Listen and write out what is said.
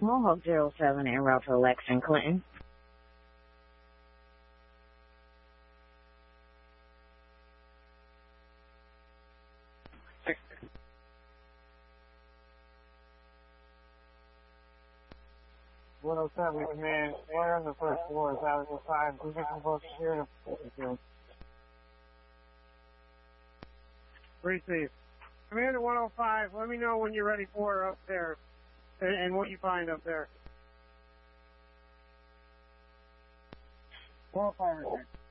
Mohawk 07 en route to Lexington, Clinton. Man, we're on the first floor. Is that the time? We're supposed to hear the receive. Commander 105, let me know when you're ready for up there and what you find up there. 105.